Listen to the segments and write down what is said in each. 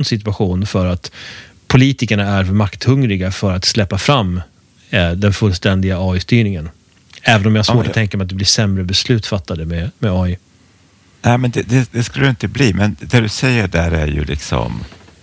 situation för att politikerna är för makthungriga för att släppa fram den fullständiga AI-styrningen. Även om jag har svårt att tänka mig att det blir sämre beslut fattade med AI. Nej, men det skulle det inte bli. Men det du säger där är ju liksom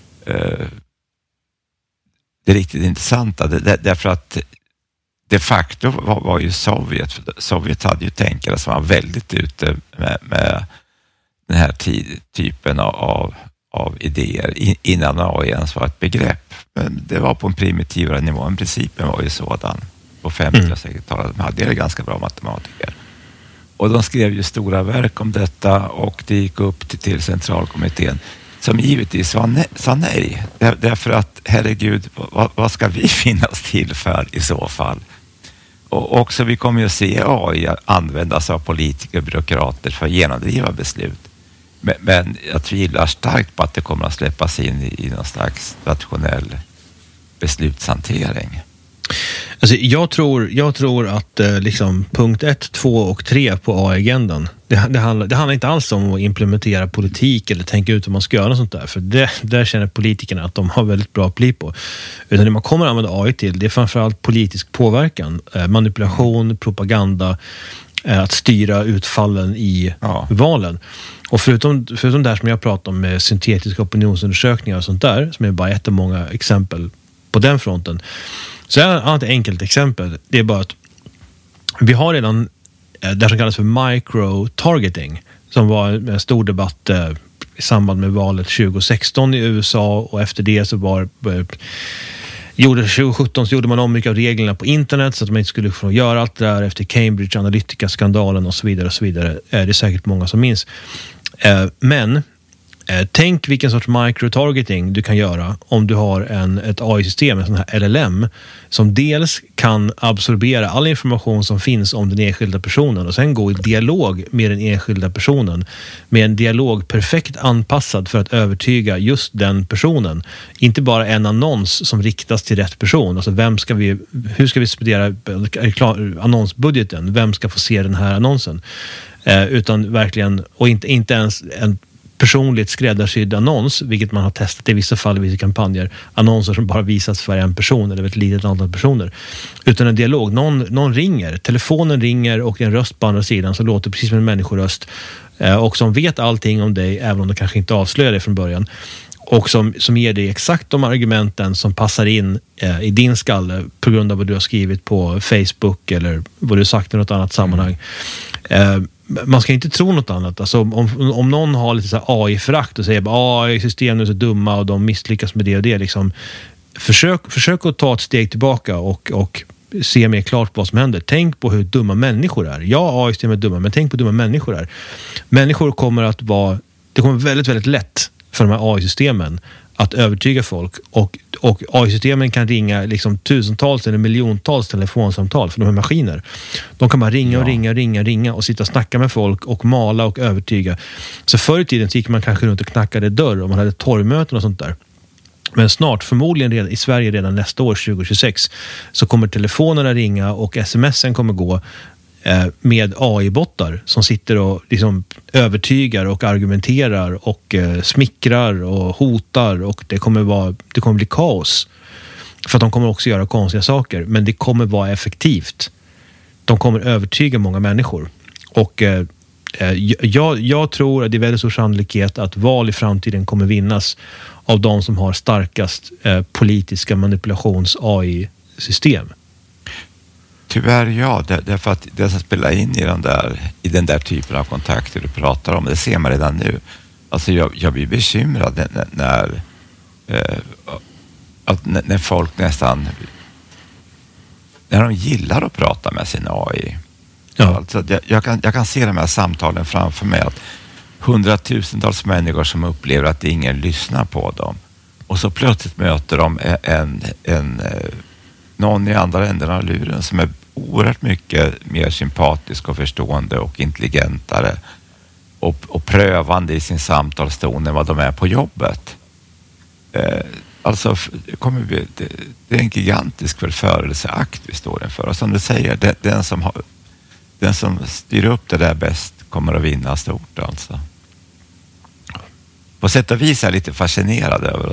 det är riktigt intressanta. Därför att de facto var ju Sovjet hade ju tänkare som var väldigt ute med den här typen av idéer innan AI ens var ett begrepp. Men det var på en primitivare nivå. Men principen var ju sådan. På 50- och 60-talet hade det ganska bra matematiker. Och de skrev ju stora verk om detta och det gick upp till centralkommittén som givetvis sa nej. Därför att, herregud, vad ska vi finnas till för i så fall? Och också vi kommer ju att se AI användas av politiker och byråkrater för att genomdriva beslut. Men jag tvivlar starkt på att det kommer att släppas in i någon slags rationell beslutshantering. Alltså jag tror att liksom punkt 1, 2 och 3 på AI-agendan det handlar inte alls om att implementera politik eller tänka ut hur man ska göra och sånt där. För där känner politikerna att de har väldigt bra pli på. Utan det man kommer att använda AI till, det är framförallt politisk påverkan, manipulation, propaganda, att styra utfallen i valen. Och förutom det här som jag pratar om med syntetiska opinionsundersökningar och sånt där, som är bara ett av många exempel på den fronten. Så jag har ett enkelt exempel. Det är bara att vi har redan det som kallas för micro-targeting, som var en stor debatt i samband med valet 2016 i USA, och efter det så 2017 så gjorde man om mycket av reglerna på internet så att man inte skulle få göra allt det där efter Cambridge Analytica-skandalen och så vidare och så vidare. Det är säkert många som minns. Men tänk vilken sorts microtargeting du kan göra om du har ett AI-system, en sån här LLM, som dels kan absorbera all information som finns om den enskilda personen och sen gå i dialog med den enskilda personen, med en dialog perfekt anpassad för att övertyga just den personen. Inte bara en annons som riktas till rätt person. Alltså hur ska vi spendera annonsbudgeten? Vem ska få se den här annonsen? Utan verkligen, och inte ens en personligt skräddarsydd annons, vilket man har testat i vissa fall i vissa kampanjer, annonser som bara visas för en person eller ett litet antal personer, utan en dialog. Någon ringer, telefonen ringer och en röst på andra sidan som låter precis som en människoröst och som vet allting om dig, även om de kanske inte avslöjar det från början, och som ger dig exakt de argumenten som passar in i din skalle på grund av vad du har skrivit på Facebook eller vad du sagt i något annat sammanhang. Man ska inte tro något annat. Alltså, om någon har lite så här AI-förakt och säger att AI-systemen är så dumma och de misslyckas med det och det, liksom, försök att ta ett steg tillbaka och se mer klart vad som händer. Tänk på hur dumma människor är. Ja, AI-system är dumma, men tänk på hur dumma människor är. Människor kommer att vara... Det kommer väldigt, väldigt lätt för de här AI-systemen att övertyga folk, och AI-systemen kan ringa liksom tusentals eller miljontals telefonsamtal för de här maskiner. De kan bara ringa och sitta och snacka med folk och mala och övertyga. Så förr i tiden gick man kanske runt och knackade dörr om man hade torgmöten och sånt där. Men snart, förmodligen redan, i Sverige redan nästa år 2026, så kommer telefonerna ringa och sms'en kommer gå med AI-bottar som sitter och liksom övertygar och argumenterar och smickrar och hotar, och det kommer bli kaos. För att de kommer också göra konstiga saker, men det kommer vara effektivt. De kommer övertyga många människor. Och jag tror att det är väldigt stor sannolikhet att val i framtiden kommer vinnas av de som har starkast politiska manipulations-AI-system. Tyvärr ja, därför att det som spelar in i den där typen av kontakter du pratar om, det ser man redan nu. Alltså jag blir bekymrad när folk nästan, när de gillar att prata med sin AI. Ja. Alltså, jag kan se de här samtalen framför mig, att hundratusentals människor som upplever att ingen lyssnar på dem, och så plötsligt möter de någon i andra änden av luren som är oerhört mycket mer sympatisk och förstående och intelligentare och prövande i sin samtalston än vad de är på jobbet. Alltså det är en gigantisk förförelseakt vi står inför, och som du säger, den som styr upp det där bäst kommer att vinna stort alltså. På sätt och vis är jag lite fascinerad över